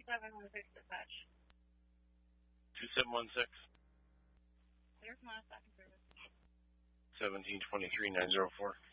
2716 dispatch. 2716. Clear from last second service. 1723-904.